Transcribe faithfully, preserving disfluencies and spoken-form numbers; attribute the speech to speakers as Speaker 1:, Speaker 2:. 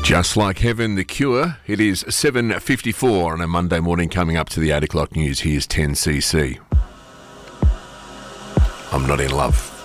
Speaker 1: Just Like Heaven, The Cure. It is seven fifty-four on a Monday morning. Coming up to the eight o'clock news. Here's ten C C. I'm not in love.